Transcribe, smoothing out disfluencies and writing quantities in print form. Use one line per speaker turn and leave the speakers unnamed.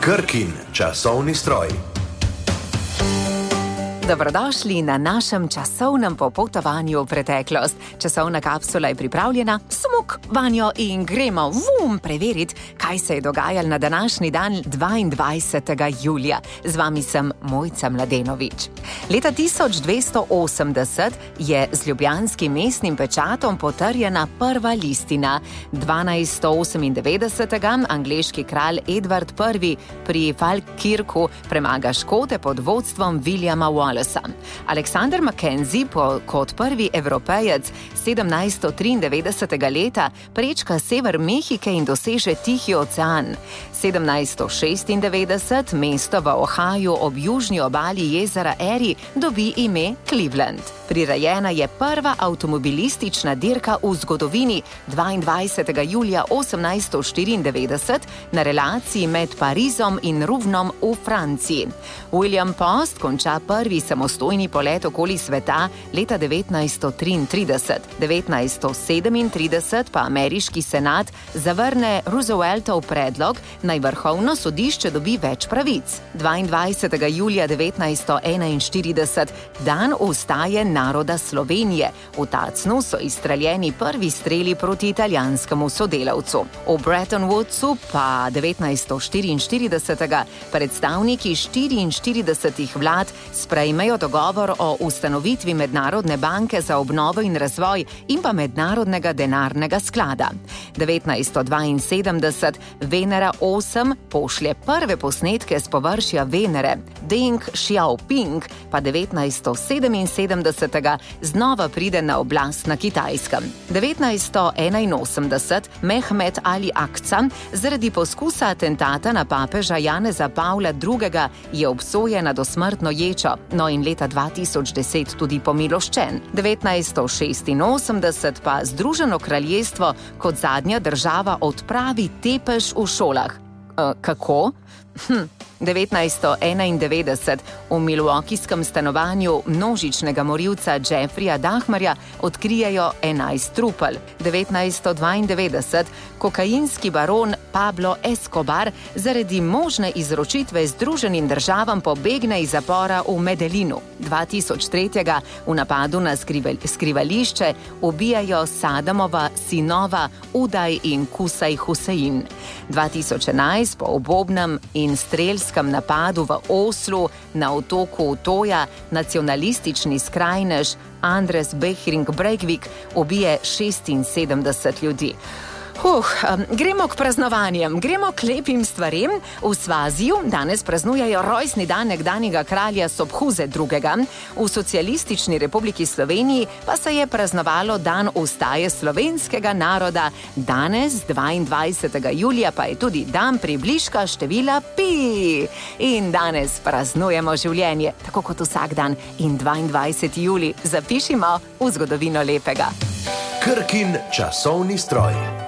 Krkin časovni stroj.
Dobrodošli na našem časovnem popotovanju v preteklost. Časovna kapsula je pripravljena, smuk vanjo in gremo preveriti, kaj se je dogajalo na današnji dan 22. julija. Z vami sem Mojca Mladenovič. Leta 1280 je z ljubljanskim mestnim pečatom potrjena prva listina. 1298. angleški kralj Edward I pri Falkirku premaga Škote pod vodstvom Williama Wallace. Alexander Mackenzie kot prvi Evropejec 1793. leta prečka sever Mehike in doseže Tihi ocean. 1796 mesto v Ohaju ob južni obali jezera Erie dobi ime Cleveland. Prirejena je prva avtomobilistična dirka v zgodovini 22. julija 1894 na relaciji med Parizom in Rouvenom v Franciji. William Post konča prvi samostojni polet okoli sveta leta 1933. 1937 pa ameriški senat zavrne Rooseveltov predlog, naj vrhovno sodišče dobi več pravic. 22. julija 1941 dan vstaje naroda Slovenije. V Tacnu so izstreljeni prvi streli proti italijanskemu sodelavcu. V Bretton Woodsu pa 1944 predstavniki 44 vlad sprejmejo dogovor o ustanovitvi Mednarodne banke za obnovo in razvoj in pa Mednarodnega denarnega sklada. 1972 Venera 8 pošlje prve posnetke s površja Venere. Deng Xiaoping pa 1977 znova pride na oblast na Kitajskem. 1981 Mehmet Ali Akca zaradi poskusa atentata na papeža Janeza Pavla II. Je obsojen na dosmrtno ječo, no in leta 2010 tudi pomiloščen. 1986 pa Združeno kraljestvo kot zadnja država odpravi tepež v šolah. Kako? 1991 v milwaukeeskem stanovanju množičnega morilca Jeffreya Dahmerja odkrijejo 11 trupel. 1992 kokainski baron Pablo Escobar zaradi možne izročitve Združenim državam pobegne iz zapora v Medellinu. 2003 v napadu na skrivališče ubijajo Sadamova sinova Udaj in Kusaj Husein. 2011 po obobnem in strelskem napadu v Oslu na otoku Utoja nacionalistični skrajnež Anders Behring Breivik ubije 76 ljudi. Gremo k praznovanjem, gremo k lepim stvarem. V Svaziju danes praznujejo rojstni dan nekdanjega kralja Sobhuze II. V Socialistični republiki Sloveniji pa se je praznovalo dan ustaje slovenskega naroda. Danes, 22. julija, pa je tudi dan približka števila pi. In danes praznujemo življenje, tako kot vsak dan. In 22. julij zapišimo v zgodovino lepega.
Krkin časovni stroj.